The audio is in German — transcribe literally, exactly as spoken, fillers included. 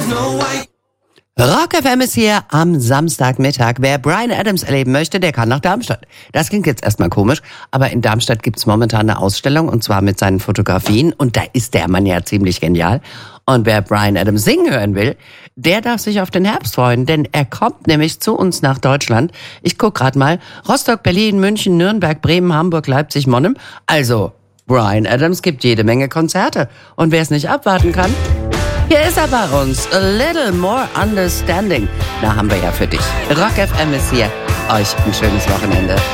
Rock F M ist hier am Samstagmittag. Wer Bryan Adams erleben möchte, der kann nach Darmstadt. Das klingt jetzt erstmal komisch, aber in Darmstadt gibt's momentan eine Ausstellung und zwar mit seinen Fotografien und da ist der Mann ja ziemlich genial. Und wer Bryan Adams singen hören will, der darf sich auf den Herbst freuen, denn er kommt nämlich zu uns nach Deutschland. Ich guck gerade mal, Rostock, Berlin, München, Nürnberg, Bremen, Hamburg, Leipzig, Monnem. Also, Bryan Adams gibt jede Menge Konzerte und wer es nicht abwarten kann, hier ist er bei uns. A little more understanding. Da haben wir ja für dich. Rock F M ist hier. Euch ein schönes Wochenende.